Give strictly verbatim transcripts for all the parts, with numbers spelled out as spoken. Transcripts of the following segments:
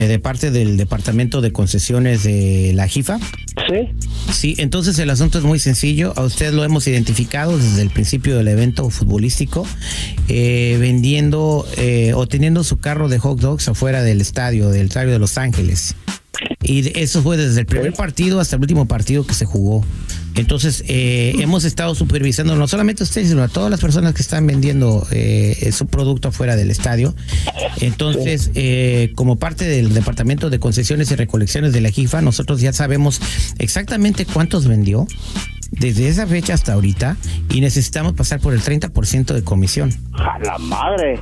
de parte del Departamento de Concesiones de la Jifa. Sí. Sí, entonces el asunto es muy sencillo. A usted lo hemos identificado desde el principio del evento futbolístico, eh, vendiendo eh, o teniendo su carro de hot dogs afuera del estadio, del estadio de Los Ángeles. Y eso fue desde el primer partido hasta el último partido que se jugó. Entonces, eh, hemos estado supervisando no solamente a ustedes, sino a todas las personas que están vendiendo eh, su producto afuera del estadio. Entonces, eh, como parte del Departamento de Concesiones y Recolecciones de la Jifa, nosotros ya sabemos exactamente cuántos vendió desde esa fecha hasta ahorita y necesitamos pasar por el treinta por ciento de comisión. ¡A la madre!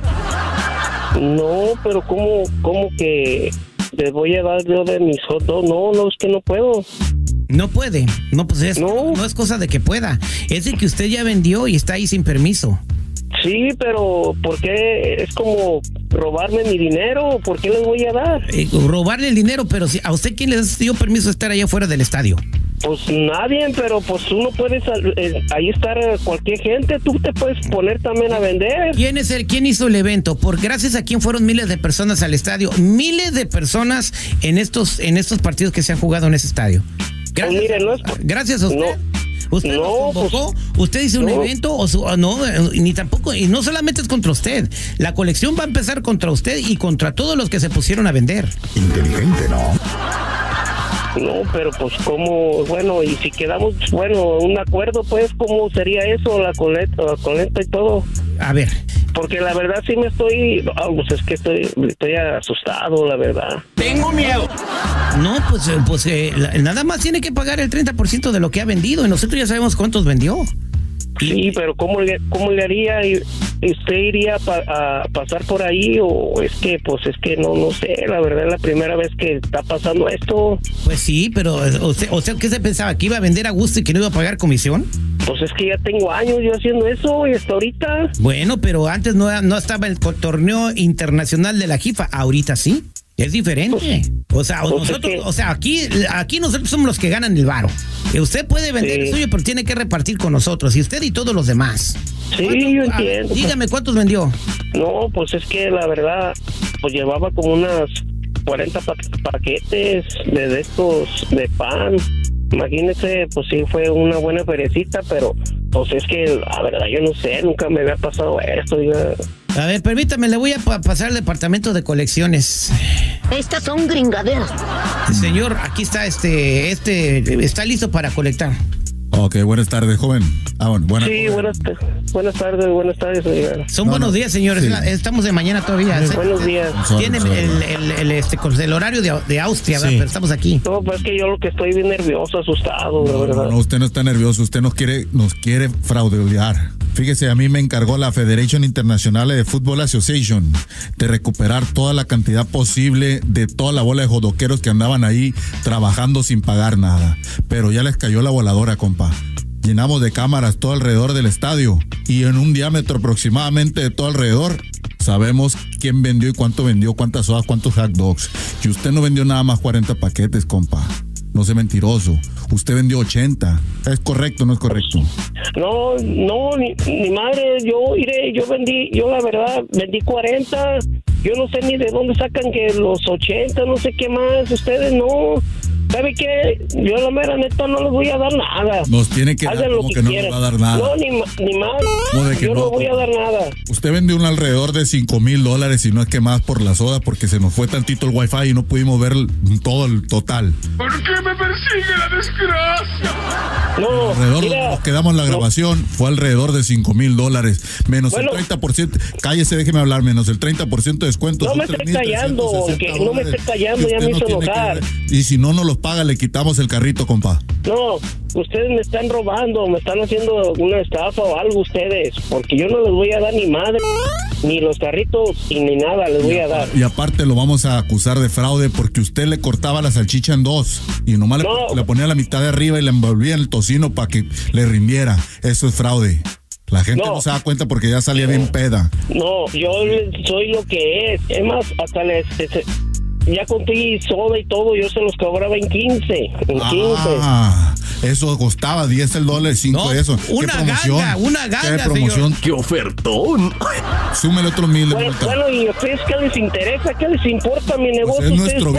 No, pero ¿cómo, cómo que les voy a dar yo de mis hot dogs? No, no, es que no puedo. No puede, no, pues es, no. no es cosa de que pueda, es de que usted ya vendió y está ahí sin permiso. Sí, pero ¿por qué es como robarme mi dinero? ¿Por qué les voy a dar? Eh, robarle el dinero, pero si a usted quién le dio permiso de estar allá fuera del estadio. Pues nadie, pero pues uno puede eh, ahí estar cualquier gente, tú te puedes poner también a vender. ¿Quién es el, quién hizo el evento? Por gracias a quién fueron miles de personas al estadio, miles de personas en estos en estos partidos que se han jugado en ese estadio. Gracias, pues mire, no es, gracias a usted. No. ¿Usted no, lo convocó? Pues, ¿Usted hizo no. un evento? O su, no, ni tampoco, y no solamente es contra usted. La colección va a empezar contra usted y contra todos los que se pusieron a vender. Inteligente, ¿no? No, pero pues cómo, bueno, y si quedamos, bueno, un acuerdo, pues, ¿cómo sería eso, la coleta, la coleta y todo? A ver. Porque la verdad sí me estoy, oh, pues es que estoy, estoy asustado, la verdad. Tengo miedo. No, pues, pues eh, nada más tiene que pagar el treinta por ciento de lo que ha vendido y nosotros ya sabemos cuántos vendió. Sí, pero ¿cómo le, cómo le haría? ¿Usted iría pa, a pasar por ahí o es que, pues es que no, no sé, la verdad es la primera vez que está pasando esto? Pues sí, pero usted, o sea, ¿qué se pensaba? ¿Que iba a vender a gusto y que no iba a pagar comisión? Pues es que ya tengo años yo haciendo eso y hasta ahorita. Bueno, pero antes no, no estaba el torneo internacional de la Jifa, ahorita sí. Es diferente. Pues, o sea, pues nosotros, es que... o sea, aquí, aquí nosotros somos los que ganan el varo. Usted puede vender sí. el suyo, pero tiene que repartir con nosotros. Y usted y todos los demás. Sí, yo entiendo. Dígame, ¿cuántos vendió? No, pues es que la verdad, pues llevaba como unas cuarenta pa paquetes de, de estos de pan. Imagínese, pues sí fue una buena ferecita, pero pues es que la verdad yo no sé, nunca me había pasado esto. Ya. A ver, permítame, le voy a pa pasar al departamento de colecciones. Estas son gringaderas. Señor, aquí está este, este, está listo para colectar. Ok, buenas tardes, joven. Ah, bueno, buenas Sí, buenas, buenas tardes, buenas tardes, señor. Son no, buenos no. días, señores. Sí. Estamos de mañana todavía. Sí. Buenos días. Tienen el, el, el, este, el horario de, de Austria, sí. Pero estamos aquí. No, pues es que yo lo que estoy bien nervioso, asustado, no, de verdad. No, no, usted no está nervioso, usted nos quiere, nos quiere fraudear. Fíjese, a mí me encargó la Federation Internationale de Football Association de recuperar toda la cantidad posible de toda la bola de jodoqueros que andaban ahí trabajando sin pagar nada. Pero ya les cayó la voladora, compa. Llenamos de cámaras todo alrededor del estadio y en un diámetro aproximadamente de todo alrededor sabemos quién vendió y cuánto vendió, cuántas sodas, cuántos hot dogs. Y usted no vendió nada más cuarenta paquetes, compa. No sea mentiroso. Usted vendió ochenta. ¿Es correcto o no es correcto? No, no, ni, ni madre. Yo iré, yo vendí, yo la verdad vendí cuarenta. Yo no sé ni de dónde sacan que los ochenta, no sé qué más. Ustedes no. ¿Sabe qué? Yo la mera neta no les voy a dar nada. Nos tiene que Hagan dar, como que, que no quieran. nos va a dar nada. No, ni, ni más. No, de que yo no, no voy a dar nada. Usted vendió un alrededor de cinco mil dólares y no es que más por la soda porque se nos fue tantito el wifi y no pudimos ver todo el total. ¿Por qué me persigue la desgracia? No, alrededor mira, donde nos quedamos en la grabación no. fue alrededor de cinco mil dólares. Menos bueno, el treinta por ciento. Cállese, déjeme hablar. Menos el treinta por ciento de descuento. No me esté callando, que no me esté callando, ya me hizo enojar. Y si no nos los paga, le quitamos el carrito, compa. No, ustedes me están robando, me están haciendo una estafa o algo ustedes, porque yo no les voy a dar ni madre, ni los carritos y ni nada les voy a dar. Y aparte lo vamos a acusar de fraude porque usted le cortaba la salchicha en dos y nomás no. le, le ponía la mitad de arriba y le envolvía en el tocino para que le rindiera. Eso es fraude. La gente no, no se da cuenta porque ya salía no, bien peda. No, yo soy lo que es. Es más, hasta les... les ya conté soda y todo, yo se los cobraba en quince. En ah, Eso costaba diez el dólar, cinco No, de eso. una ¿Qué promoción? ganga, una ganga, ¿Qué promoción? ¡Qué ofertón! Súmele otro mil de Bueno, multa. bueno, ¿y a ustedes qué les interesa? ¿Qué les importa mi negocio? Pues es Ustedes nuestro